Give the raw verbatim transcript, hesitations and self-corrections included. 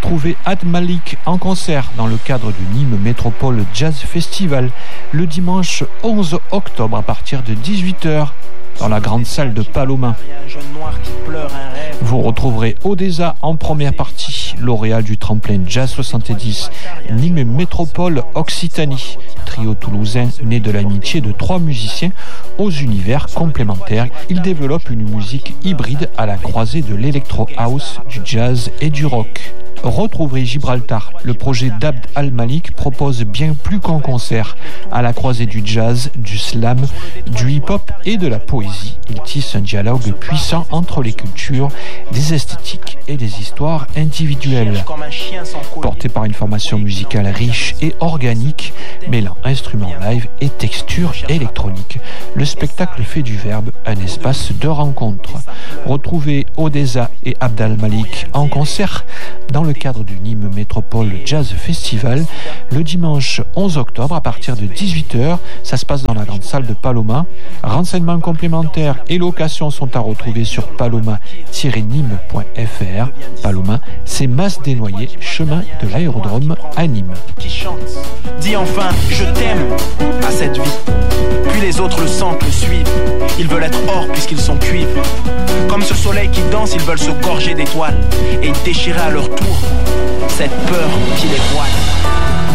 Retrouvez Ad Malik en concert dans le cadre du Nîmes Métropole Jazz Festival le dimanche onze octobre à partir de dix-huit heures dans la grande salle de Paloma. Vous retrouverez Odessa en première partie, lauréat du tremplin Jazz soixante-dix, Nîmes Métropole Occitanie, trio toulousain né de l'amitié de trois musiciens aux univers complémentaires. Il développe une musique hybride à la croisée de l'électro house, du jazz et du rock. Retrouverez Gibraltar. Le projet d'Abd Al-Malik propose bien plus qu'un concert. À la croisée du jazz, du slam, du hip-hop et de la poésie, il tisse un dialogue puissant entre les cultures, des esthétiques et des histoires individuelles. Porté par une formation musicale riche et organique, mêlant instruments live et textures électroniques, le spectacle fait du verbe un espace de rencontre. Retrouvez Odessa et Abd Al-Malik en concert dans le cadre du Nîmes Métropole Jazz Festival le dimanche onze octobre à partir de dix-huit heures. Ça se passe dans la grande salle de Paloma. Renseignements complémentaires et locations sont à retrouver sur paloma tiret nîmes point f r. Paloma, c'est Mas des Noyers, chemin de l'aérodrome à Nîmes. Qui chante, dis enfin je t'aime à cette vie. Puis les autres le sentent, le suivent. Ils veulent être or puisqu'ils sont cuivres. Comme ce soleil qui danse, ils veulent se gorger d'étoiles et déchirer à leur tour cette peur qui les voile.